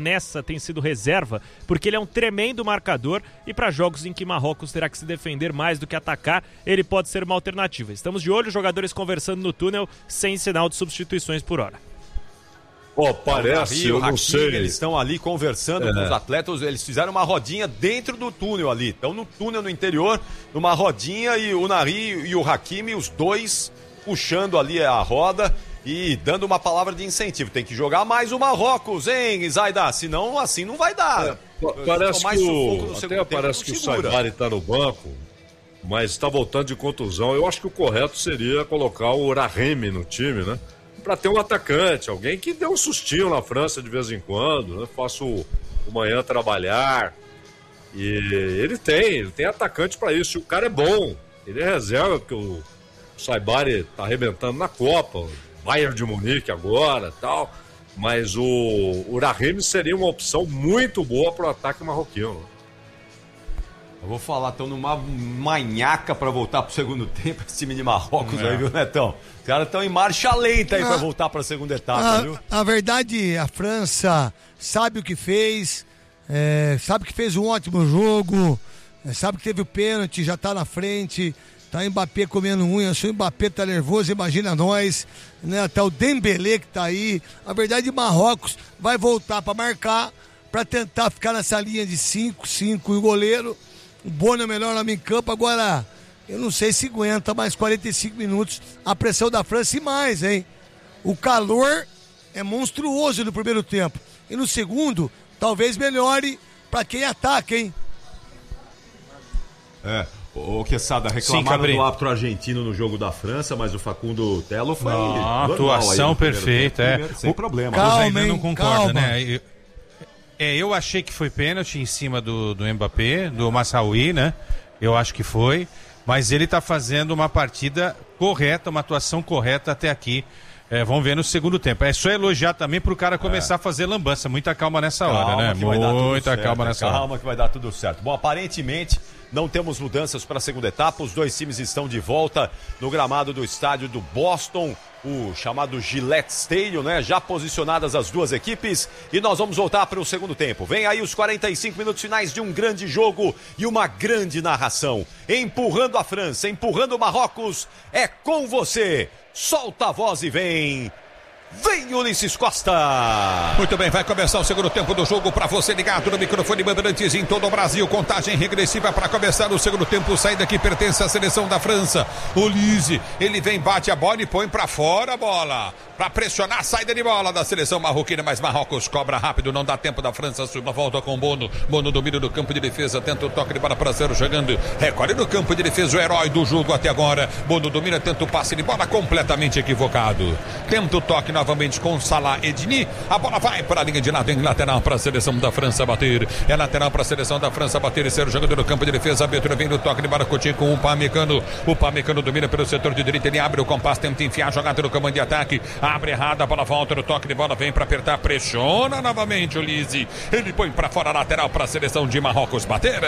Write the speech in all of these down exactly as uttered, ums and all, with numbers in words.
nessa tem sido reserva, porque ele é um tremendo marcador e para jogos em que Marrocos terá que se defender mais do que atacar, ele pode ser uma alternativa. Estamos de olho, jogadores conversando no túnel, sem sinal de substituições por hora. Oh, parece, eu não Hakimi, sei. Eles estão ali conversando é. com os atletas, eles fizeram uma rodinha dentro do túnel ali. Estão no túnel no interior, numa rodinha, e o Nari e o Hakimi, os dois puxando ali a roda e dando uma palavra de incentivo. Tem que jogar mais o Marrocos, hein, Zaida? Senão assim não vai dar. É, parece que o, até parece que o Saibari está no banco, mas está voltando de contusão. Eu acho que o correto seria colocar o Rahimi no time, né? Para ter um atacante, alguém que dê um sustinho na França de vez em quando, né? Faça o, o manhã trabalhar. E ele tem, ele tem atacante para isso. E o cara é bom, ele é reserva, porque o, o Saibari tá arrebentando na Copa, o Bayern de Munique agora e tal. Mas o, o Rahimi seria uma opção muito boa para o ataque marroquino. Eu vou falar, estão numa manhaca para voltar pro segundo tempo, esse time de Marrocos é. aí, viu, Netão? Os caras estão em marcha lenta aí ah, para voltar para a segunda etapa, a, viu? A verdade, a França sabe o que fez, é, sabe que fez um ótimo jogo, é, sabe que teve o pênalti, já tá na frente, tá o Mbappé comendo unha, se o Mbappé tá nervoso, imagina nós, né? Até o Dembélé que tá aí. A verdade, Marrocos vai voltar para marcar, para tentar ficar nessa linha de cinco, cinco e o goleiro. O Bono é melhor lá em campo. Agora, eu não sei se aguenta mais quarenta e cinco minutos a pressão da França e mais, hein? O calor é monstruoso no primeiro tempo. E no segundo, talvez melhore para quem ataca, hein? É, o Quesada, reclamaram Sim, do árbitro argentino no jogo da França, mas o Facundo Telo foi... Ah, atuação perfeita, é. Primeiro, sem o, problema. Calma, ainda não concorda, calma. né? Eu, é, eu achei que foi pênalti em cima do, do Mbappé, do Massaoui, né? Eu acho que foi, mas ele tá fazendo uma partida correta, uma atuação correta até aqui. É, vamos ver no segundo tempo. É só elogiar também pro cara começar é. a fazer lambança. Muita calma nessa calma hora, né? Muita certo, calma nessa calma hora. Calma que vai dar tudo certo. Bom, aparentemente não temos mudanças para a segunda etapa. Os dois times estão de volta no gramado do estádio do Boston, o chamado Gillette Stadium, né? Já posicionadas as duas equipes e nós vamos voltar para o segundo tempo. Vem aí os quarenta e cinco minutos finais de um grande jogo e uma grande narração. Empurrando a França, empurrando o Marrocos. É com você. Solta a voz e vem... Vem Ulisses Costa! Muito bem, vai começar o segundo tempo do jogo para você ligado no microfone Bandeirantes em todo o Brasil. Contagem regressiva para começar o segundo tempo. Saída que pertence à seleção da França. Olise, ele vem, bate a bola e põe para fora a bola. Para pressionar a saída de bola da seleção marroquina, mas Marrocos cobra rápido, não dá tempo da França. Suba, volta com Bono. Bono domina no campo de defesa, tenta o toque de bola para Zero jogando. Recolhe no campo de defesa o herói do jogo até agora. Bono domina, tenta o passe de bola completamente equivocado. Tenta o toque novamente com Salah Edni. A bola vai para a linha de lado em lateral para a seleção da França bater. É lateral para a seleção da França bater e ser jogando no campo de defesa. A abertura vem no toque de bola Coutinho com o Pamecano. O Pamecano domina pelo setor de direita. Ele abre o compasso, tenta enfiar a jogada no comando de ataque. Abre errada, a bola volta no toque de bola. Vem para apertar, pressiona novamente o Lise. Ele põe para fora a lateral para a seleção de Marrocos bater.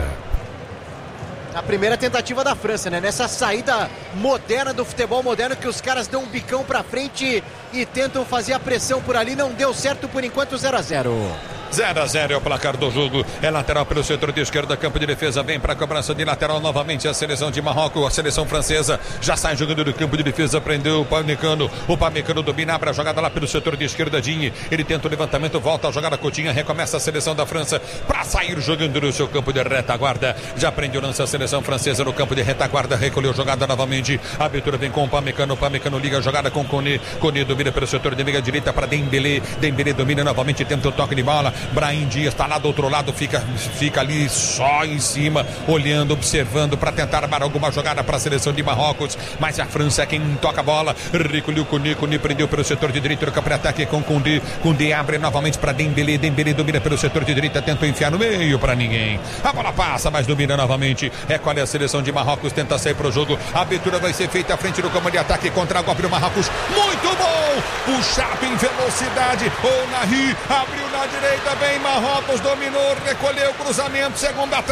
A primeira tentativa da França, né? Nessa saída moderna do futebol moderno, que os caras dão um bicão pra frente e tentam fazer a pressão por ali. Não deu certo por enquanto, zero a zero. zero a zero é o placar do jogo. É lateral pelo setor de esquerda, campo de defesa. Vem para a cobrança de lateral novamente a seleção de Marrocos. A seleção francesa já sai jogando do campo de defesa. Prendeu o Pamecano. O Pamecano domina, abre a jogada lá pelo setor de esquerda. Dinhe. Ele tenta o levantamento, volta a jogada Coutinho. Recomeça a seleção da França para sair jogando no seu campo de retaguarda. Já prende o lance a seleção francesa no campo de retaguarda. Recolheu jogada novamente. A abertura vem com o Pamecano. O Pamecano liga a jogada com o Kone. Kone domina pelo setor de meia direita para Dembélé. Dembélé domina novamente, tenta o toque de bola. Brahim Dias está lá do outro lado, fica, fica ali só em cima, olhando, observando para tentar armar alguma jogada para a seleção de Marrocos, mas a França é quem toca a bola. Recolheu Kone, Kone prendeu pelo setor de direita no campo de ataque com Koundé. Koundé abre novamente para Dembélé. Dembélé domina pelo setor de direita, tenta enfiar no meio para ninguém. A bola passa, mas domina novamente. Recolhe a seleção de Marrocos, tenta sair para o jogo. A abertura vai ser feita à frente do campo de ataque contra a golpe do Marrocos. Muito bom! Puxado em velocidade. O Nahri abriu na direita, bem Marrocos, dominou, recolheu o cruzamento, segunda trave.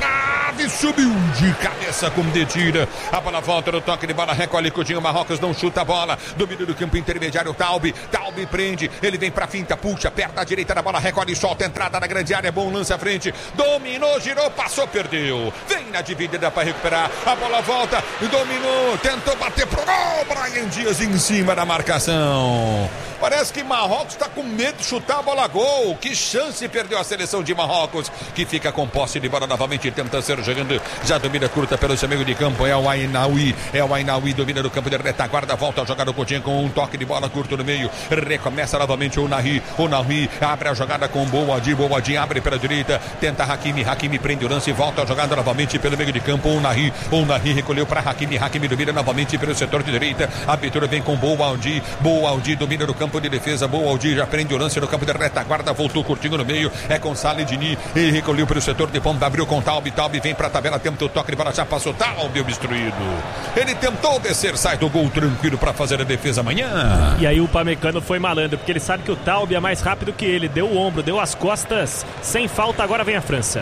trave, subiu de cabeça com dedilha. A bola volta no toque de bola, recolhe Coutinho, Marrocos não chuta a bola. Domínio do campo intermediário, Taube. Taube prende, ele vem pra finta, puxa, perna direita da bola, recolhe, solta, entrada na grande área, bom lance à frente. Dominou, girou, passou, perdeu. Vem na dividida para recuperar. A bola volta, dominou, tentou bater pro gol. Brahim Dias em cima da marcação. Parece que Marrocos está com medo de chutar a bola gol. Que chance perdeu a seleção de Marrocos, que fica com posse de bola novamente, tenta ser jogando, já domina curta pelo seu meio de campo, é o Ainaoui, é o Ainaoui, domina no campo de retaguarda, volta a jogar no Coutinho com um toque de bola curto no meio, recomeça novamente o Nahi, o Nahi abre a jogada com o Boadi, Boadi abre pela direita, tenta Hakimi, Hakimi prende o lance e volta a jogada novamente pelo meio de campo, o Nahi, o Nahi recolheu para Hakimi, Hakimi domina novamente pelo setor de direita, a abertura vem com Boadi, Boadi domina no campo de defesa, Boadi já prende o lance no campo de retaguarda, voltou curtinho no meio, é com Saledini, e recolheu para o setor de ponta, abriu com Taube, Taube vem para a tabela, tenta o toque de bola, já passou, Taube obstruído. Ele tentou descer, sai do gol tranquilo para fazer a defesa amanhã. E aí o Upamecano foi malandro, porque ele sabe que o Taube é mais rápido que ele, deu o ombro, deu as costas, sem falta, agora vem a França.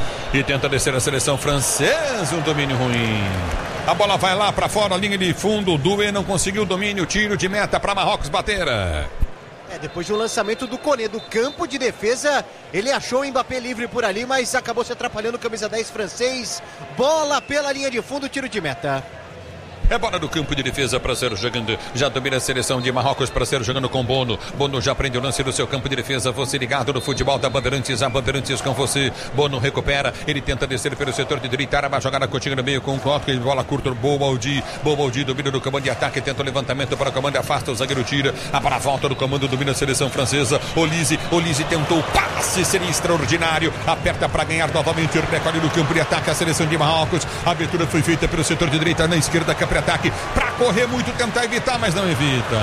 E tenta descer a seleção francesa, um domínio ruim. A bola vai lá para fora, linha de fundo, o Doué não conseguiu o domínio, tiro de meta para Marrocos bater. É, depois do lançamento do Koné do campo de defesa, ele achou o Mbappé livre por ali, mas acabou se atrapalhando, camisa dez francês. Bola pela linha de fundo, tiro de meta. É bola do campo de defesa para ser jogando. Já domina a seleção de Marrocos para ser jogando com Bono. Bono já prende o lance do seu campo de defesa. Você ligado no futebol da Bandeirantes. A Bandeirantes com você. Bono recupera. Ele tenta descer pelo setor de direita. Uma jogada curtinha no meio com o Coque. Bola curta. Boaldi. Boaldi domina no comando de ataque. Tenta o levantamento para o comando. Afasta o zagueiro. Tira. A bola volta do comando. Domina a seleção francesa. Olise. Olise tentou o passe. Seria extraordinário. Aperta para ganhar novamente. Recolhe no campo de ataque a seleção de Marrocos. A abertura foi feita pelo setor de direita. Na esquerda. Capri ataque para correr muito, tentar evitar, mas não evita.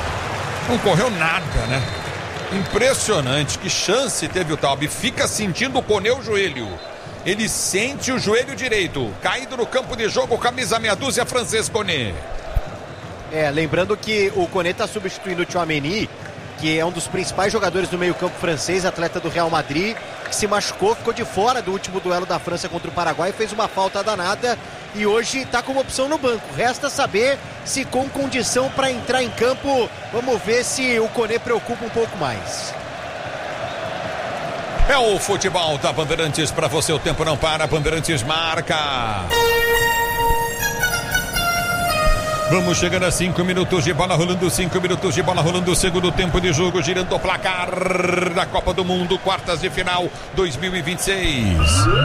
Não correu nada, né? Impressionante, que chance teve o Taube. Fica sentindo o Koné o joelho. Ele sente o joelho direito. Caído no campo de jogo, camisa meia dúzia, francês Koné. É, lembrando que o Koné está substituindo o Tchouaméni, que é um dos principais jogadores do meio-campo francês, atleta do Real Madrid, que se machucou, ficou de fora do último duelo da França contra o Paraguai, fez uma falta danada e hoje está como opção no banco. Resta saber se com condição para entrar em campo. Vamos ver se o Koné preocupa um pouco mais. É o futebol da Bandeirantes, para você o tempo não para, Bandeirantes marca. Vamos chegando a cinco minutos de bola rolando, cinco minutos de bola rolando, segundo tempo de jogo, girando o placar da Copa do Mundo, quartas de final dois mil e vinte e seis.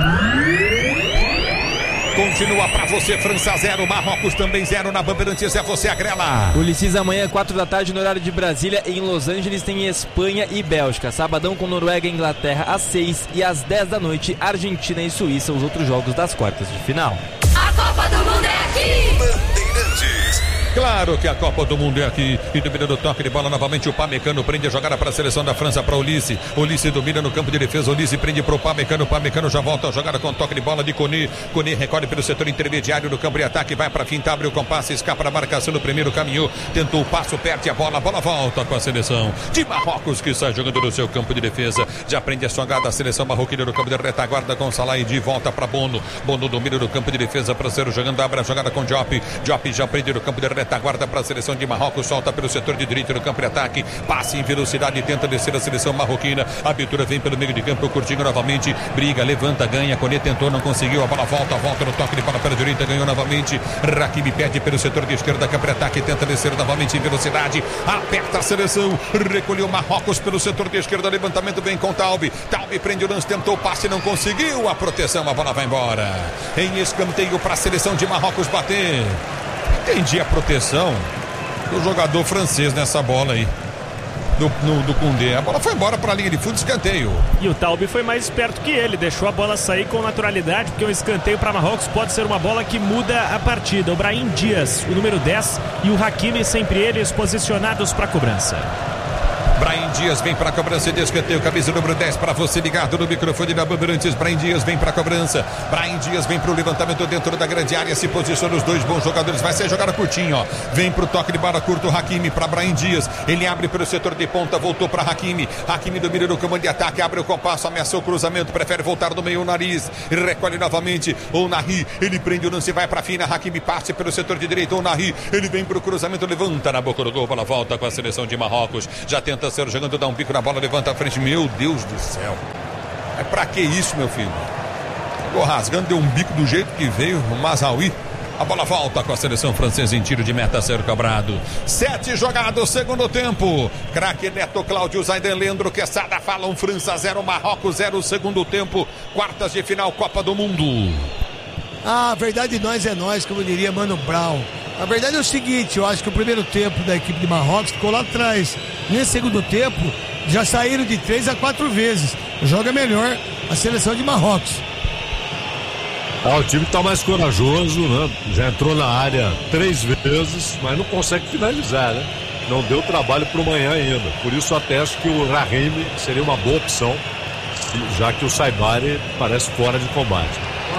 Continua pra você, França zero, Marrocos também zero, na Bandeirantes é você, Agrela. Ulisses, amanhã, quatro da tarde, no horário de Brasília, em Los Angeles, tem Espanha e Bélgica. Sabadão com Noruega e Inglaterra às seis e às dez da noite, Argentina e Suíça, os outros jogos das quartas de final. A Copa do Mundo é aqui! Bandeirantes. Claro que a Copa do Mundo é aqui. E domina no toque de bola novamente. O Upamecano prende a jogada para a seleção da França, para Olise. Olise domina no campo de defesa. Olise prende para o Upamecano. O Upamecano já volta a jogada com toque de bola de Koné. Koné recolhe pelo setor intermediário do campo de ataque. Vai para finta, abre o compasso, escapa da marcação no primeiro caminho. Tentou o passo, perde a bola. A bola volta com a seleção de Marrocos, que sai jogando no seu campo de defesa. Já prende a jogada a seleção marroquina no campo de retaguarda com Salah e de volta para Bono. Bono domina no campo de defesa para ser jogando. Abre a jogada com Diop. Diop já prende no campo de retaguarda. Retaguarda para a seleção de Marrocos, solta pelo setor de direito no campo de ataque, passe em velocidade, tenta descer a seleção marroquina, a abertura vem pelo meio de campo, curtinho novamente, briga, levanta, ganha, Koné tentou, não conseguiu, a bola volta, volta no toque de bola para a direita, ganhou novamente, Hakimi perde pelo setor de esquerda, campo de ataque, tenta descer novamente em velocidade, aperta a seleção, recolheu Marrocos pelo setor de esquerda, levantamento vem com Taube, Taube prende o lance, tentou o passe, não conseguiu a proteção, a bola vai embora, em escanteio para a seleção de Marrocos bater. Entendi a proteção do jogador francês nessa bola aí, do, no, do Koundé. A bola foi embora para a linha de fundo, escanteio. E o Taube foi mais esperto que ele, deixou a bola sair com naturalidade, porque um escanteio para Marrocos pode ser uma bola que muda a partida. O Brahim Dias, o número dez, e o Hakimi, sempre eles posicionados para a cobrança. Brahim Dias vem para a cobrança de escanteio, camisa número dez para você ligado no microfone da Bandeirantes. Brahim Dias vem para a cobrança. Brahim Dias vem para o levantamento dentro da grande área, se posiciona os dois bons jogadores, vai ser jogada curtinho, ó. Vem para o toque de bola curto, Hakimi para Brahim Dias, ele abre pelo setor de ponta, voltou para Hakimi, Hakimi domina no comando de ataque, abre o compasso, ameaçou o cruzamento, prefere voltar no meio o nariz, recolhe novamente o Nahi, ele prende o lance, vai para a fina, Hakimi passe pelo setor de direita, o Nahi, ele vem para o cruzamento, levanta na boca do gol, bola volta com a seleção de Marrocos, já tenta ser jogando, dá um bico na bola, levanta a frente, meu Deus do céu, é pra que isso, meu filho? Ficou rasgando, deu um bico do jeito que veio o Mazraoui. A bola volta com a seleção francesa em tiro de meta a ser cobrado. Sete jogados, segundo tempo. Craque Neto, Cláudio Zaiden, Leandro Quesada falam França zero, Marrocos zero, segundo tempo. Quartas de final, Copa do Mundo. Ah, a verdade de nós é nós, como diria Mano Brown. A verdade é o seguinte, eu acho que o primeiro tempo da equipe de Marrocos ficou lá atrás. Nesse segundo tempo, já saíram de três a quatro vezes. Joga melhor a seleção de Marrocos. Ah, o time está mais corajoso, né? Já entrou na área três vezes, mas não consegue finalizar, né? Não deu trabalho para o manhã ainda. Por isso até acho que o Rahimi seria uma boa opção, já que o Saibari parece fora de combate.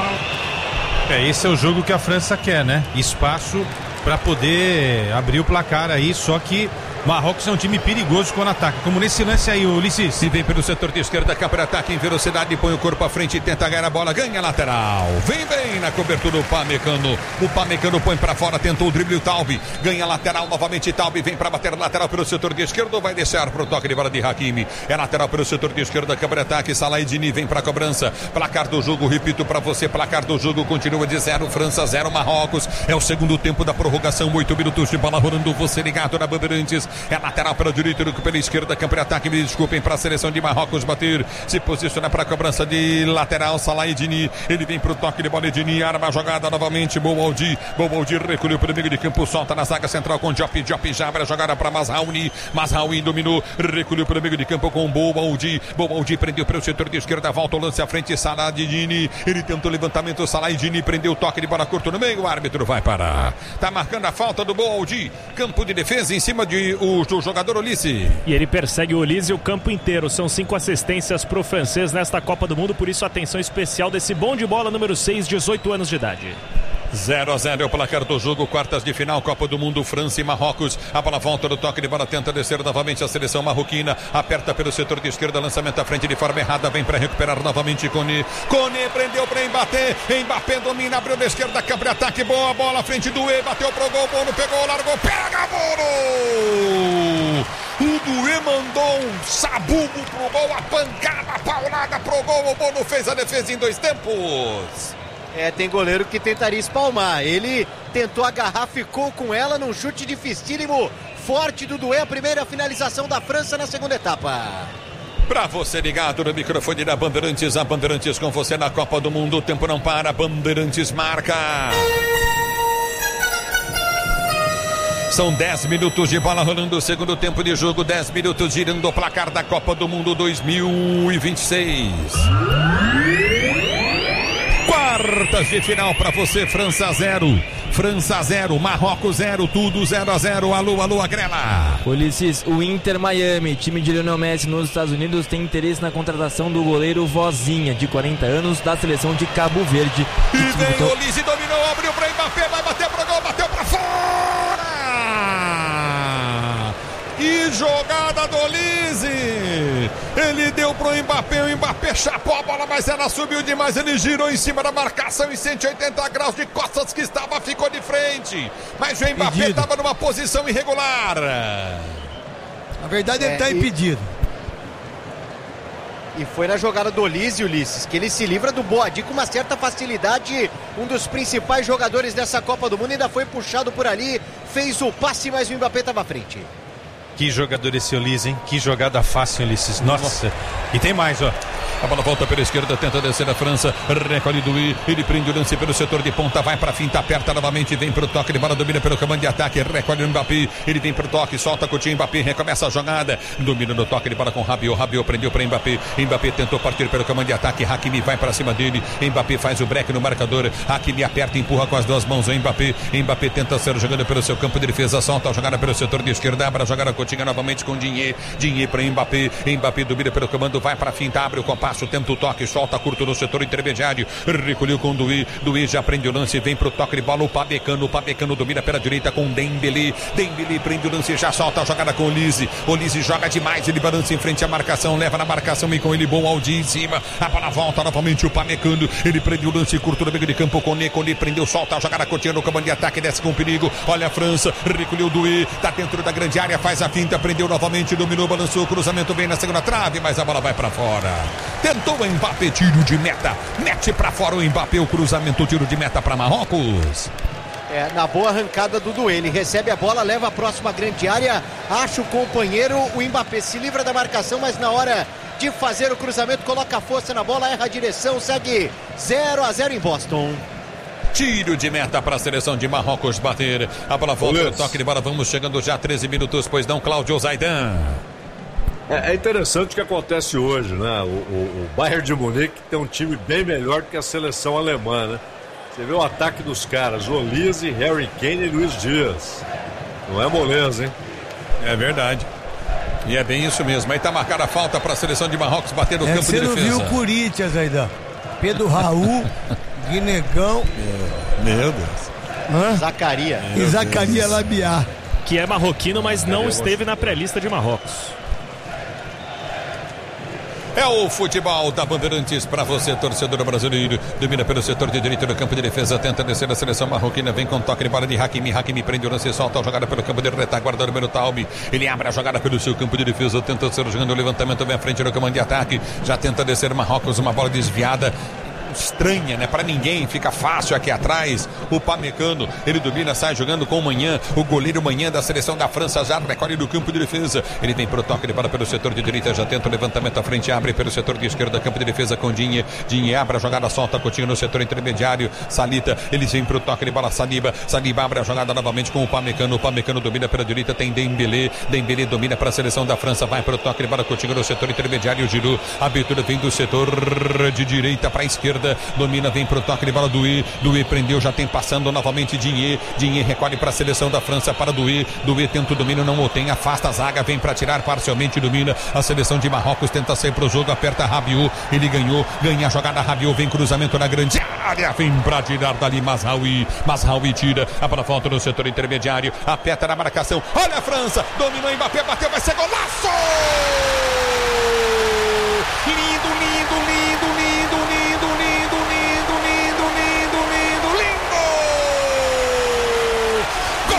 É, esse é o jogo que a França quer, né? Espaço para poder abrir o placar aí, só que Marrocos é um time perigoso quando ataca, como nesse lance aí, Ulisses. E vem pelo setor de esquerda, campo de ataque em velocidade, põe o corpo à frente e tenta ganhar a bola, ganha a lateral. Vem bem na cobertura o Pamecano. O Pamecano põe pra fora, tentou o drible, o Taube. Ganha a lateral novamente, Taube vem pra bater lateral pelo setor de esquerda, vai deixar pro toque de bola de Hakimi. É lateral pelo setor de esquerda, campo de ataque, Salah Eddini vem pra cobrança. Placar do jogo, repito pra você, placar do jogo continua de zero, França zero, Marrocos. É o segundo tempo da prorrogação, oito minutos de bola rolando, você ligado na Bandeirantes. É lateral pela direita, pela esquerda, campo de ataque, me desculpem, para a seleção de Marrocos bater, se posiciona para a cobrança de lateral, Salah Eddini, ele vem para o toque de bola, Eddini, arma a jogada novamente, Boaldi, Boaldi recolheu para o meio de campo, solta na zaga central com Diop, Diop já abre a jogada para Mazraoui, Mazraoui dominou, recolheu para o meio de campo com Boaldi, Boaldi prendeu para o setor de esquerda, volta o lance à frente, Salah Eddini, ele tentou o levantamento, Salah Eddini prendeu o toque de bola curto no meio, o árbitro vai parar, tá marcando a falta do Boaldi, campo de defesa em cima de o do jogador Ulisses. E ele persegue o Ulisses o campo inteiro. São cinco assistências pro francês nesta Copa do Mundo, por isso atenção especial desse bom de bola número seis, dezoito anos de idade. zero a zero é o placar do jogo, quartas de final, Copa do Mundo, França e Marrocos. A bola volta do toque de bola, tenta descer novamente a seleção marroquina, aperta pelo setor de esquerda, lançamento à frente de forma errada, vem para recuperar novamente Kone. Kone prendeu para Mbappé, Mbappé domina, abriu da esquerda, campo de ataque, boa bola à frente do E, bateu pro gol, Bono pegou, largou, pega Bono! O Doué mandou um sabugo pro gol, a pancada, a paulada pro gol, o Bono fez a defesa em dois tempos. É, tem goleiro que tentaria espalmar. Ele tentou agarrar, ficou com ela num chute dificílimo, forte do Doué, a primeira finalização da França na segunda etapa. Pra você ligado no microfone da Bandeirantes, a Bandeirantes com você na Copa do Mundo, o tempo não para, Bandeirantes marca. São dez minutos de bola rolando o segundo tempo de jogo, dez minutos girando o placar da Copa do Mundo dois mil e vinte e seis. Quartas de final para você, França zero, França zero, Marrocos zero, tudo zero a zero. Alô, alô, Agrela. Ulisses, o Inter Miami, time de Lionel Messi nos Estados Unidos, tem interesse na contratação do goleiro Vozinha, de quarenta anos, da seleção de Cabo Verde. E vem o Ulisses, dominou, abriu para Mbappé, vai bater pro gol, bateu para fora. Que jogada do Ulisses! Ele deu pro Mbappé, o Mbappé chapou a bola, mas ela subiu demais, ele girou em cima da marcação em cento e oitenta graus de costas que estava, ficou de frente. Mas o Mbappé estava numa posição irregular. A verdade é que é, tá e... impedido. E foi na jogada do Ulisses, Ulisses, que ele se livra do Boadi com uma certa facilidade. Um dos principais jogadores dessa Copa do Mundo ainda foi puxado por ali, fez o passe, mas o Mbappé estava à frente. Que jogador esse Ulisses, hein? Que jogada fácil, Ulisses. Nossa. E tem mais, ó. A bola volta pela esquerda, tenta descer a França. Recolhe Doué. Ele prende o lance pelo setor de ponta. Vai pra finta, aperta novamente. Vem pro toque de bola, domina pelo comando de ataque. Recolhe o Mbappé. Ele vem pro toque, solta Coutinho. Mbappé recomeça a jogada. Domina no toque de bola com Rabiot. Rabiot prendeu para Mbappé. Mbappé tentou partir pelo comando de ataque. Hakimi vai para cima dele. Mbappé faz o break no marcador. Hakimi aperta e empurra com as duas mãos o Mbappé. Mbappé tenta ser jogando pelo seu campo de defesa. Solta a jogada pelo setor de esquerda. Abre a jogada Coutinho novamente com Digne. Digne para Mbappé. Mbappé domina pelo comando. Vai para a finta. Abre o compasso. Tenta o toque. Solta curto no setor intermediário. Recolheu com Doué. Doué já prende o lance. Vem pro toque de bola. O Pamecano. O Pamecano domina pela direita com Dembélé. Dembélé prende o lance. Já solta a jogada com Olise. Olise joga demais. Ele balança em frente à marcação. Leva na marcação e com ele bom Aldi em cima. A bola volta novamente. O Pamecano. Ele prende o lance curto no meio de campo. Cone. Cone prendeu. Solta a jogada. Coutinho no comando de ataque. Desce com perigo. Olha a França. Recolheu Doué. Tá dentro da grande área. Faz a finta. Prendeu novamente. Dominou. Balançou. Cruzamento bem na segunda trave. Mas a bola vai pra fora. Tentou o Mbappé. Tiro de meta. Mete pra fora o Mbappé. O cruzamento. Tiro de meta pra Marrocos. É, na boa arrancada do Doué, ele recebe a bola, leva a próxima grande área, acha o companheiro, o Mbappé se livra da marcação, mas na hora de fazer o cruzamento, coloca a força na bola, erra a direção, segue zero a zero em Boston. Tiro de meta para a seleção de Marrocos bater. A bola volta, o toque de bola, vamos chegando já a treze minutos, pois não, Cláudio Zaidan. É, é interessante o que acontece hoje, né? O, o, o Bayern de Munique tem um time bem melhor do que a seleção alemã, né? Você vê o ataque dos caras, Olise, Harry Kane e Luiz Dias. Não é moleza, hein? É verdade. E é bem isso mesmo. Aí tá marcada a falta para a seleção de Marrocos bater no é, campo de defesa. Você não viu o Corinthians aí, Dan? Pedro Raul, Guinegão. Meu Deus. Hã? Zacaria. E Zacaria Labiá. Que é marroquino, mas não esteve na pré-lista de Marrocos. É o futebol da Bandeirantes para você, torcedor brasileiro. Domina pelo setor de direita do campo de defesa. Tenta descer a seleção marroquina. Vem com toque de bola de Hakimi. Hakimi prende o lance, solta a jogada pelo campo de retaguarda número Taube. Ele abre a jogada pelo seu campo de defesa. Tenta ser jogando o levantamento. Vem à frente no comando de ataque. Já tenta descer Marrocos. Uma bola desviada. Estranha, né? Para ninguém, fica fácil aqui atrás. O Pamecano, ele domina, sai jogando com o Manhã, o goleiro Manhã da seleção da França, já recolhe do campo de defesa. Ele vem pro toque de bola pelo setor de direita, já tenta o levantamento à frente, abre pelo setor de esquerda, campo de defesa com Digne. Digne abre a jogada, solta Coutinho no setor intermediário. Salita, eles vêm pro toque de bola, Saliba. Saliba abre a jogada novamente com o Pamecano. O Pamecano domina pela direita, tem Dembélé. Dembélé domina para a seleção da França, vai pro toque de bola, Coutinho no setor intermediário. Giroud, a abertura vem do setor de direita para a esquerda. Domina, vem pro toque de bola Doué. Doué prendeu, já tem passando novamente Digne. Digne recolhe para a seleção da França para Doué. Doué tenta o domínio, não o tem, afasta a zaga, vem para tirar parcialmente, domina. A seleção de Marrocos tenta sair pro jogo, aperta Rabiot. Ele ganhou, ganha a jogada Rabiot, vem cruzamento na grande área, vem para tirar dali Mazraoui. Mazraoui tira, a bola volta no setor intermediário, aperta na marcação. Olha a França, dominou Mbappé, bateu, vai ser